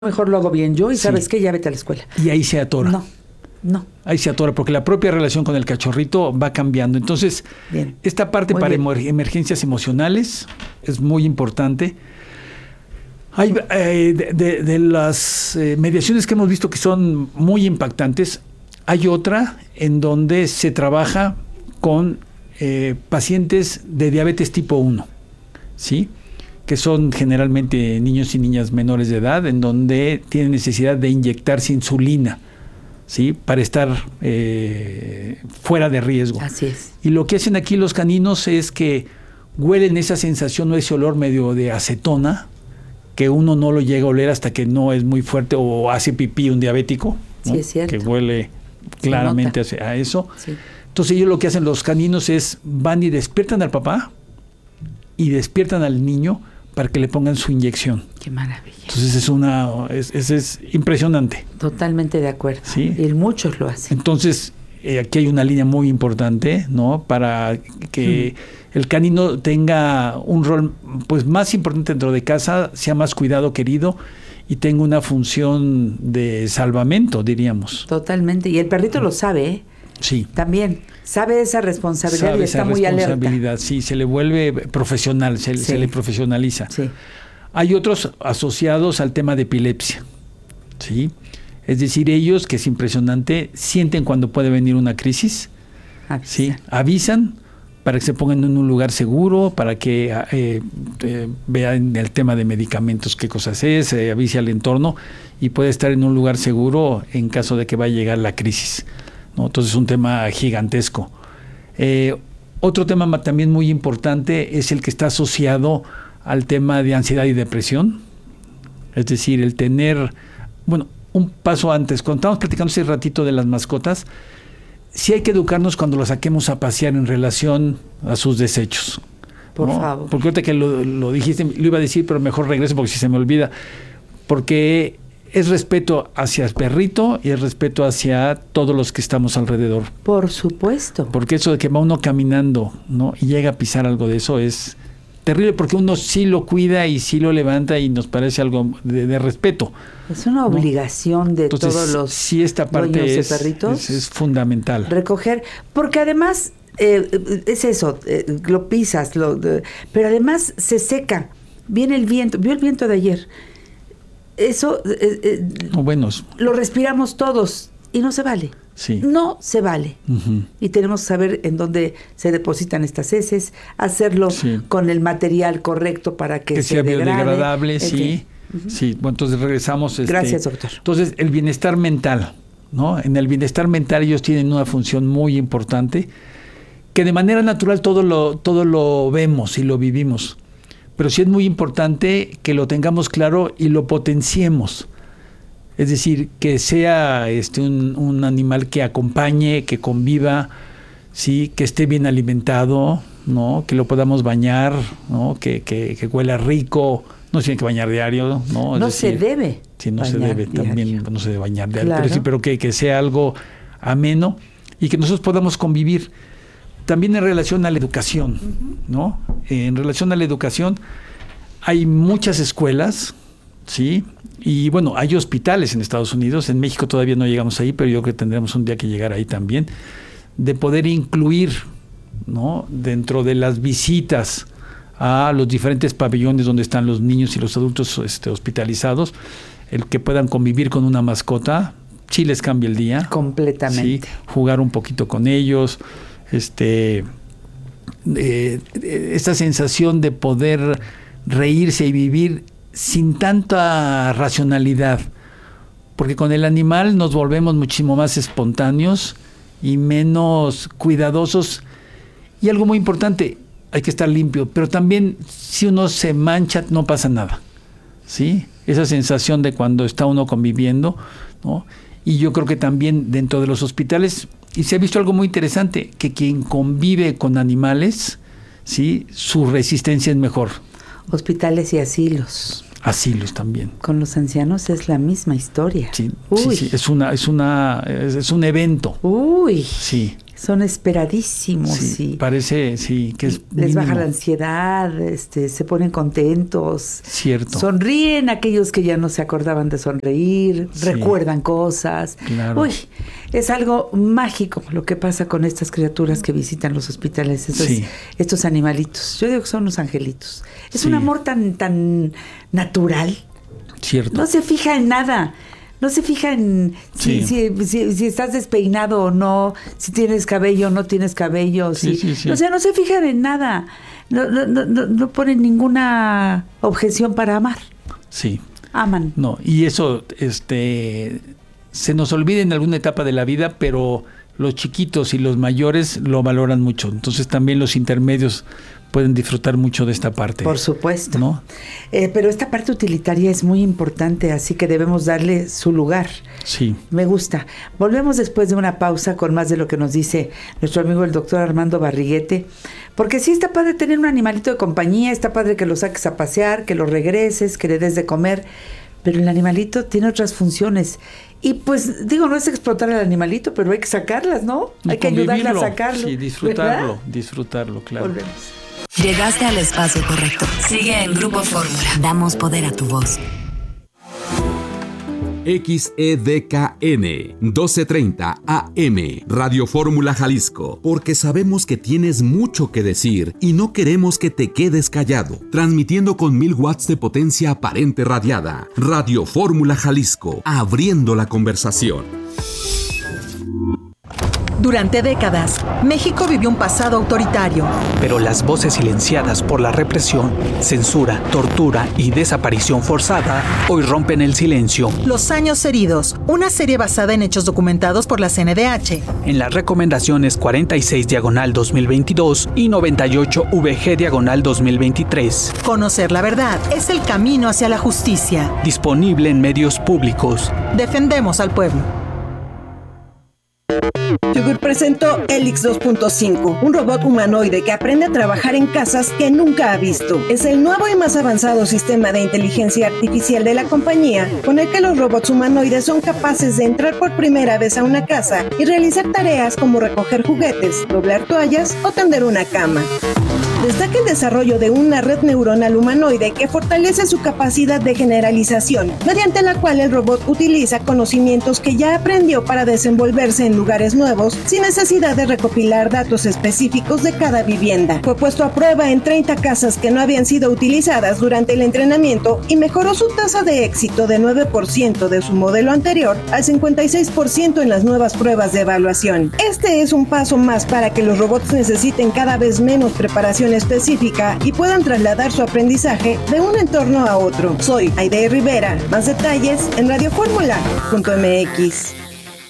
mejor lo hago bien yo y Sí. ¿sabes qué? Ya vete a la escuela. Y ahí se atora. No. Ahí se atora, porque la propia relación con el cachorrito va cambiando. Entonces, Bien. esta parte Muy para bien. emergencias emocionales es muy importante. Hay de las mediaciones que hemos visto que son muy impactantes, hay otra en donde se trabaja con pacientes de diabetes tipo 1, ¿sí? Que son generalmente niños y niñas menores de edad, en donde tienen necesidad de inyectarse insulina, ¿sí? Para estar fuera de riesgo. Así es. Y lo que hacen aquí los caninos es que huelen esa sensación o ese olor medio de acetona, que uno no lo llega a oler hasta que no es muy fuerte o hace pipí un diabético, ¿no? Sí, es cierto. Que huele claramente a eso. Sí. Entonces ellos lo que hacen los caninos es van y despiertan al papá y despiertan al niño para que le pongan su inyección. Qué maravilla. Entonces es impresionante. Totalmente de acuerdo. Sí. Y muchos lo hacen. Entonces aquí hay una línea muy importante, ¿no? Para que el canino tenga un rol pues más importante dentro de casa, sea más cuidado, querido y tenga una función de salvamento, diríamos. Totalmente. Y el perrito lo sabe, ¿eh? Sí. También sabe esa responsabilidad Sabe y está esa muy alerta. responsabilidad, sí, se le vuelve profesional, se le profesionaliza. Sí. Hay otros asociados al tema de epilepsia, ¿sí? Es decir, ellos, que es impresionante, sienten cuando puede venir una crisis, ¿sí? Avisan para que se pongan en un lugar seguro, para que vean el tema de medicamentos, qué cosas es, avise al entorno y puede estar en un lugar seguro en caso de que vaya a llegar la crisis, ¿no? Entonces es un tema gigantesco. Otro tema también muy importante es el que está asociado al tema de ansiedad y depresión, es decir, el tener, bueno, un paso antes, cuando estábamos platicando hace ratito de las mascotas, sí hay que educarnos cuando los saquemos a pasear en relación a sus desechos. Por ¿no? favor. Porque ahorita que lo dijiste, lo iba a decir, pero mejor regreso porque si se me olvida. Porque es respeto hacia el perrito y es respeto hacia todos los que estamos alrededor. Por supuesto. Porque eso de que va uno caminando, ¿no? Y llega a pisar algo de eso es terrible, porque uno sí lo cuida y sí lo levanta y nos parece algo de respeto. Es una obligación de Entonces, todos los sí, esta parte dueños de perritos es fundamental. recoger, porque además es eso, lo pisas, pero además se seca, viene el viento, vio el viento de ayer, eso Bueno, lo respiramos todos y no se vale. sí. No se vale. Uh-huh. Y tenemos que saber en dónde se depositan estas heces, hacerlo Sí. con el material correcto para que se sea degrade. biodegradable, En sí. fin. Sí, bueno, entonces regresamos. Gracias, doctor. Entonces, el bienestar mental, ¿no? En el bienestar mental ellos tienen una función muy importante, que de manera natural todo lo vemos y lo vivimos. Pero sí es muy importante que lo tengamos claro y lo potenciemos. Es decir, que sea un animal que acompañe, que conviva, sí, que esté bien alimentado, ¿no? Que lo podamos bañar, ¿no? Que huela rico. No se tiene que bañar diario, ¿no? No Es se decir, debe. sí, no se bañar debe, diario. también no se debe bañar diario. Claro. Pero sí, pero que sea algo ameno y que nosotros podamos convivir. También en relación a la educación, ¿no? En relación a la educación, hay muchas escuelas, ¿sí? Y bueno, hay hospitales en Estados Unidos, en México todavía no llegamos ahí, pero yo creo que tendremos un día que llegar ahí también, de poder incluir, ¿no? Dentro de las visitas a los diferentes pabellones donde están los niños y los adultos hospitalizados, el que puedan convivir con una mascota, sí les cambia el día. Completamente. Sí, jugar un poquito con ellos, esta sensación de poder reírse y vivir sin tanta racionalidad, porque con el animal nos volvemos muchísimo más espontáneos y menos cuidadosos. Y algo muy importante, hay que estar limpio, pero también si uno se mancha no pasa nada, ¿sí? Esa sensación de cuando está uno conviviendo, ¿no? Y yo creo que también dentro de los hospitales, y se ha visto algo muy interesante, que quien convive con animales, ¿sí? Su resistencia es mejor. Hospitales y asilos. Asilos también. Con los ancianos es la misma historia. Sí, Uy. sí, es un evento. Uy. Sí. Son esperadísimos. Sí, parece, sí, que es les mínimo. baja la ansiedad, se ponen contentos. Cierto. Sonríen aquellos que ya no se acordaban de sonreír, recuerdan cosas. Claro. Uy, es algo mágico lo que pasa con estas criaturas que visitan los hospitales, estos animalitos. Yo digo que son unos angelitos. Es un amor tan natural. Cierto. No se fija en nada. No se fija en si estás despeinado o no, si tienes cabello o no tienes cabello. O sea, no se fijan en nada. No ponen ninguna objeción para amar. Sí. Aman. No, y eso se nos olvida en alguna etapa de la vida, pero los chiquitos y los mayores lo valoran mucho. Entonces también los intermedios pueden disfrutar mucho de esta parte. Por supuesto. ¿No? Pero esta parte utilitaria es muy importante, así que debemos darle su lugar. Sí. Me gusta. Volvemos después de una pausa con más de lo que nos dice nuestro amigo el doctor Armando Barriguete, porque sí está padre tener un animalito de compañía, está padre que lo saques a pasear, que lo regreses, que le des de comer, pero el animalito tiene otras funciones. Y pues, digo, no es explotar al animalito, pero hay que sacarlas, ¿no? Hay que ayudarle a sacarlo. Sí, disfrutarlo, claro. Volvemos. Llegaste al espacio correcto. Sigue en Grupo Fórmula. Damos poder a tu voz. XEDKN 1230 AM Radio Fórmula Jalisco, porque sabemos que tienes mucho que decir y no queremos que te quedes callado. Transmitiendo con 1000 watts de potencia aparente radiada. Radio Fórmula Jalisco, abriendo la conversación. Durante décadas, México vivió un pasado autoritario. Pero las voces silenciadas por la represión, censura, tortura y desaparición forzada hoy rompen el silencio. Los años heridos, una serie basada en hechos documentados por la CNDH. En las recomendaciones 46/2022 y 98VG/2023. Conocer la verdad es el camino hacia la justicia. Disponible en medios públicos. Defendemos al pueblo. Chugur presentó Helix 2.5, un robot humanoide que aprende a trabajar en casas que nunca ha visto. Es el nuevo y más avanzado sistema de inteligencia artificial de la compañía, con el que los robots humanoides son capaces de entrar por primera vez a una casa y realizar tareas como recoger juguetes, doblar toallas o tender una cama. Destaca el desarrollo de una red neuronal humanoide que fortalece su capacidad de generalización, mediante la cual el robot utiliza conocimientos que ya aprendió para desenvolverse en lugares nuevos, sin necesidad de recopilar datos específicos de cada vivienda. Fue puesto a prueba en 30 casas que no habían sido utilizadas durante el entrenamiento y mejoró su tasa de éxito de 9% de su modelo anterior al 56% en las nuevas pruebas de evaluación. Este es un paso más para que los robots necesiten cada vez menos preparación específica y puedan trasladar su aprendizaje de un entorno a otro. Soy Aide Rivera. Más detalles en radioformula.mx.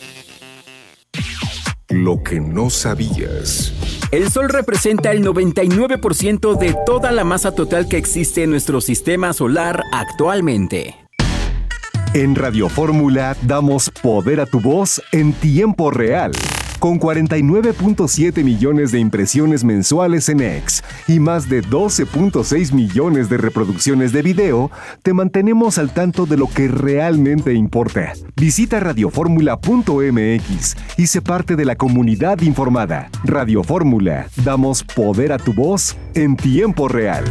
Lo que no sabías. El Sol representa el 99% de toda la masa total que existe en nuestro sistema solar actualmente. En Radio Fórmula damos poder a tu voz en tiempo real. Con 49.7 millones de impresiones mensuales en X y más de 12.6 millones de reproducciones de video, te mantenemos al tanto de lo que realmente importa. Visita radioformula.mx y sé parte de la comunidad informada. Radio Fórmula, damos poder a tu voz en tiempo real.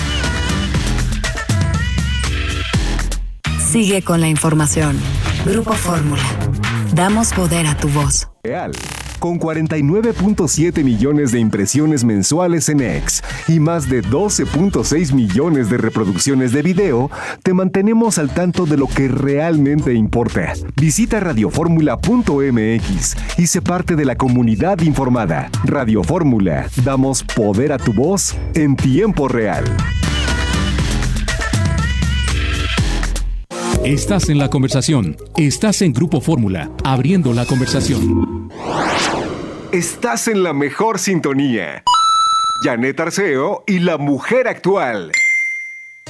Sigue con la información. Grupo Fórmula. Damos poder a tu voz. Real. Con 49.7 millones de impresiones mensuales en X y más de 12.6 millones de reproducciones de video, te mantenemos al tanto de lo que realmente importa. Visita radioformula.mx y sé parte de la comunidad informada. Radio Fórmula, damos poder a tu voz en tiempo real. Estás en la conversación. Estás en Grupo Fórmula, abriendo la conversación. Estás en la mejor sintonía. Janet Arceo y la mujer actual.